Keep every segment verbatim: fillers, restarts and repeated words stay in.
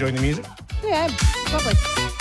enjoying the music? Yeah, lovely.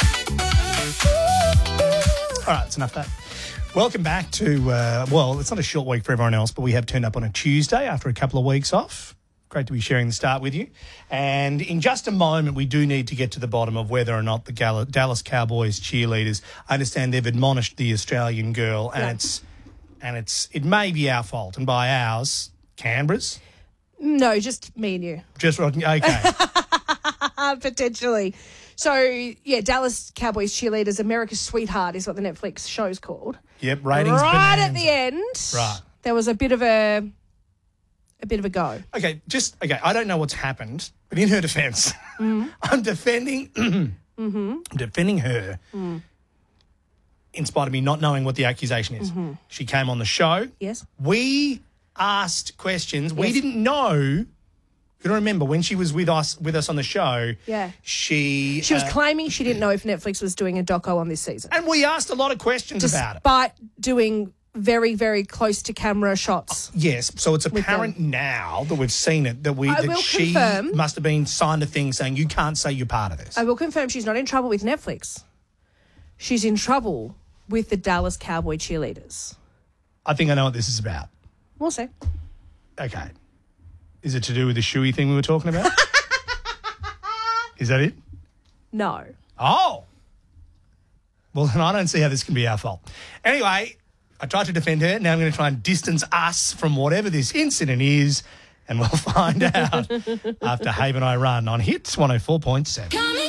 All right, it's enough of that. Welcome back to, uh, well, it's not a short week for everyone else, but we have turned up on a Tuesday after a couple of weeks off. Great to be sharing the start with you. And in just a moment, we do need to get to the bottom of whether or not the Gal- Dallas Cowboys cheerleaders, I understand they've admonished the Australian girl, and Yeah. it's and it's it may be our fault. And by ours, Canberra's. No, just me and you. Just okay. Potentially. So, yeah, Dallas Cowboys cheerleaders, America's Sweetheart is what the Netflix show's called. Yep, ratings Right bonanza. at the end, Right. there was a bit of a a bit of a go. Okay, just okay. I don't know what's happened, but in her defence, mm. I'm defending. mm-hmm. I'm defending her, mm. in spite of me not knowing what the accusation is. Mm-hmm. She came on the show. Yes. We asked questions. Yes. We didn't know. You don't remember when she was with us with us on the show? Yeah. She She was uh, claiming she didn't know if Netflix was doing a doco on this season. and we asked a lot of questions about it. Despite doing very, very close to camera shots. Yes, so it's apparent now that we've seen it that we I that will she confirm- must have been signed a thing saying you can't say you're part of this. I will confirm she's not in trouble with Netflix. She's in trouble with the Dallas Cowboy cheerleaders. I think I know what this is about. We'll see. Okay. Is it to do with the shoey thing we were talking about? Is that it? No. Oh. Well, then I don't see how this can be our fault. Anyway, I tried to defend her. Now I'm going to try and distance us from whatever this incident is, and we'll find out after Have and I Run on Hits one oh four point seven.